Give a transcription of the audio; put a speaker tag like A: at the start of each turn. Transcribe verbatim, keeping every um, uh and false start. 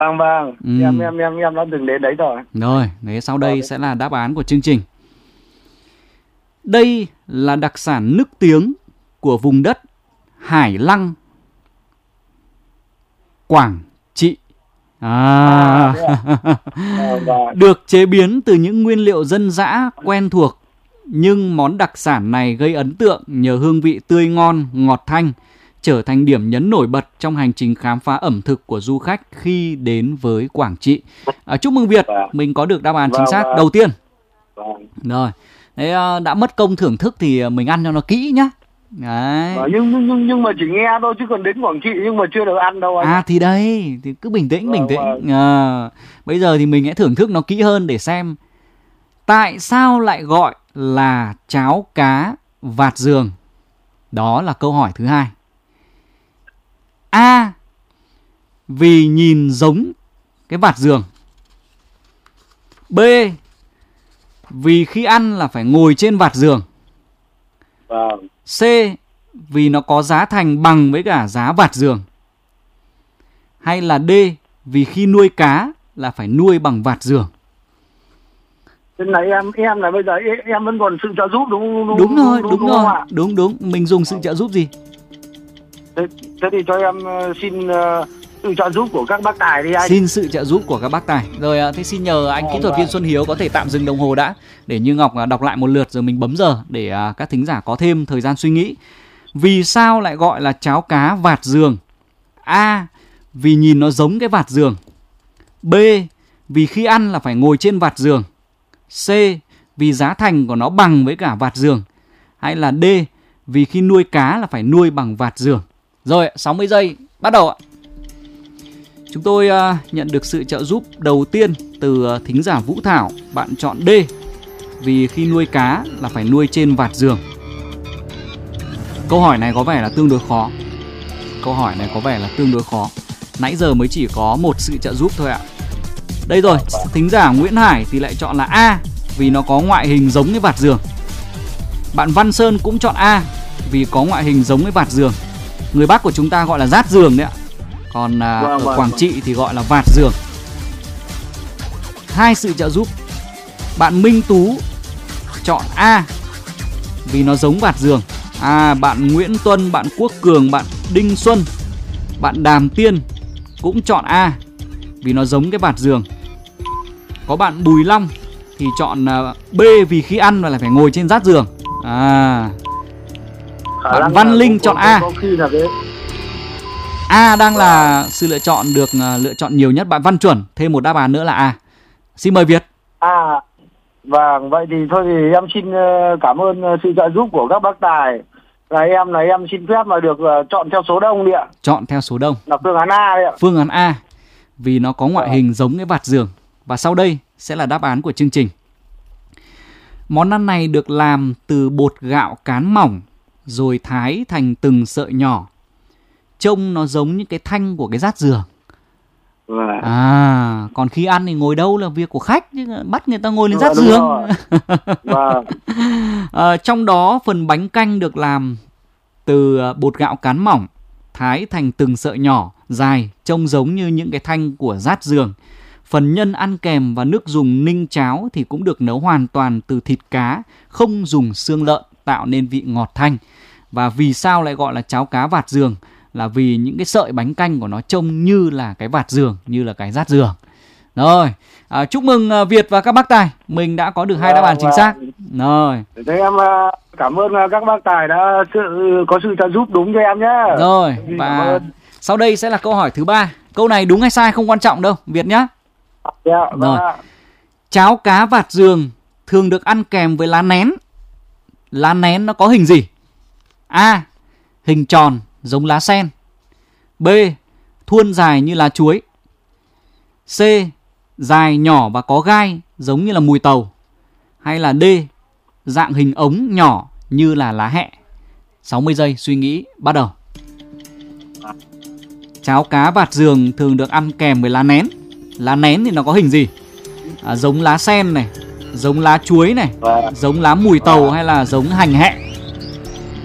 A: Vâng vâng,
B: Ừ.
A: em em em em đã từng đến đấy rồi.
B: Rồi, đấy sau đây
A: Rồi.
B: sẽ là đáp án của chương trình. Đây là đặc sản nức tiếng của vùng đất Hải Lăng, Quảng Trị. À,
A: À, thế à? Ờ, vâng.
B: được chế biến từ những nguyên liệu dân dã quen thuộc, nhưng món đặc sản này gây ấn tượng nhờ hương vị tươi ngon, ngọt thanh, trở thành điểm nhấn nổi bật trong hành trình khám phá ẩm thực của du khách khi đến với Quảng Trị. À, chúc mừng Việt,
A: Vâng.
B: mình có được đáp án chính
A: Vâng,
B: xác
A: vâng.
B: đầu tiên.
A: Vâng.
B: Rồi, thế à, đã mất công thưởng thức thì mình ăn cho nó kỹ nhá. Đấy.
A: Ờ, nhưng, nhưng nhưng nhưng mà chỉ nghe thôi chứ còn đến Quảng Trị nhưng mà chưa được ăn đâu anh.
B: À thì đây, thì cứ bình tĩnh, bình
A: Vâng,
B: tĩnh.
A: vâng.
B: À, bây giờ thì mình hãy thưởng thức nó kỹ hơn để xem tại sao lại gọi là cháo cá vạt giường. Đó là câu hỏi thứ hai. A. Vì nhìn giống cái vạt giường. B. Vì khi ăn là phải ngồi trên vạt giường.
A: Vâng.
B: C. Vì nó có giá thành bằng với cả giá vạt giường. Hay là D. Vì khi nuôi cá là phải nuôi bằng vạt giường.
A: Thế này em em là bây giờ em, em vẫn còn sự trợ giúp đúng đúng
B: Đúng rồi, đúng,
A: đúng
B: rồi.
A: không ạ?
B: Đúng đúng, mình dùng sự trợ giúp gì?
A: Thế, thế thì cho em ờ, xin ờ, sự trợ giúp của các bác tài đi anh.
B: Xin sự trợ giúp của các bác tài. Rồi à, thế xin nhờ anh
A: Vâng,
B: kỹ thuật viên
A: vâng.
B: Xuân Hiếu có thể tạm dừng đồng hồ đã để Như Ngọc à, đọc lại một lượt rồi mình bấm giờ để à, các thính giả có thêm thời gian suy nghĩ. Vì sao lại gọi là cháo cá vạt giường? A. Vì nhìn nó giống cái vạt giường. B. Vì khi ăn là phải ngồi trên vạt giường. C. Vì giá thành của nó bằng với cả vạt giường. Hay là D. Vì khi nuôi cá là phải nuôi bằng vạt giường. Rồi, sáu mươi giây, bắt đầu ạ. Chúng tôi uh, nhận được sự trợ giúp đầu tiên từ uh, thính giả Vũ Thảo. Bạn chọn D. Vì khi nuôi cá là phải nuôi trên vạt giường. Câu hỏi này có vẻ là tương đối khó. Câu hỏi này có vẻ là tương đối khó. Nãy giờ mới chỉ có một sự trợ giúp thôi ạ. Đây rồi, thính giả Nguyễn Hải thì lại chọn là A. Vì nó có ngoại hình giống cái vạt giường. Bạn Văn Sơn cũng chọn A. Vì có ngoại hình giống cái vạt giường. Người Bắc của chúng ta gọi là rát giường đấy ạ. Còn à,
A: Vâng,
B: ở
A: vâng,
B: Quảng
A: vâng.
B: Trị thì gọi là vạt giường. Hai sự trợ giúp. Bạn Minh Tú chọn A. Vì nó giống vạt giường. À, bạn Nguyễn Tuân, bạn Quốc Cường, bạn Đinh Xuân, bạn Đàm Tiên cũng chọn A. Vì nó giống cái vạt giường. Có bạn Bùi Long thì chọn uh, B. Vì khi ăn là phải ngồi trên rát giường. À,
A: Khả
B: bạn
A: năng
B: Văn
A: là
B: Linh
A: có-
B: chọn
A: có-
B: A.
A: Có khi là cái
B: A đang là sự lựa chọn được uh, lựa chọn nhiều nhất. Bạn Văn Chuẩn thêm một đáp án nữa là A. Xin mời Việt.
A: À, vâng, vậy thì thôi thì em xin ờ, cảm ơn ờ, sự trợ giúp của các bác tài. Là em là em xin phép mà được ờ, chọn theo số đông đi ạ.
B: Chọn theo số đông.
A: Là phương án A đấy ạ.
B: Phương án A. Vì nó có ngoại hình giống cái vạt giường. Và sau đây sẽ là đáp án của chương trình. Món ăn này được làm từ bột gạo cán mỏng rồi thái thành từng sợi nhỏ. Trông nó giống những cái thanh của cái rát giường.
A: Vâng.
B: À, còn khi ăn thì ngồi đâu là việc của khách chứ bắt người ta ngồi lên
A: Dạ,
B: rát
A: đúng
B: giường.
A: rồi. Vâng.
B: À, trong đó phần bánh canh được làm từ bột gạo cán mỏng, thái thành từng sợi nhỏ, dài, trông giống như những cái thanh của rát giường. Phần nhân ăn kèm và nước dùng ninh cháo thì cũng được nấu hoàn toàn từ thịt cá, không dùng xương lợn, tạo nên vị ngọt thanh. Và vì sao lại gọi là cháo cá vạt giường? Là vì những cái sợi bánh canh của nó trông như là cái vạt giường, như là cái rát giường. Rồi, à, chúc mừng uh, Việt và các bác tài. Mình đã có được hai đáp án chính xác. Rồi.
A: Thế em ờ, cảm ơn ờ, các bác tài đã sự có sự trợ giúp đúng cho em nhé.
B: Rồi,
A: Xin cảm
B: và
A: ơn.
B: sau đây sẽ là câu hỏi thứ ba. Câu này đúng hay sai không quan trọng đâu, Việt nhá.
A: Dạ, vâng
B: Rồi.
A: ạ.
B: Cháo cá vạt giường thường được ăn kèm với lá nén. Lá nén nó có hình gì? A. Hình tròn giống lá sen. B. Thuôn dài như lá chuối. C. Dài nhỏ và có gai giống như là mùi tàu. Hay là D. Dạng hình ống nhỏ như là lá hẹ. sáu mươi giây suy nghĩ bắt đầu. Cháo cá vạt giường thường được ăn kèm với lá nén. Lá nén thì nó có hình gì? À, giống lá sen này, giống lá chuối này,
A: Vâng.
B: giống lá mùi tàu hay là giống hành hẹ?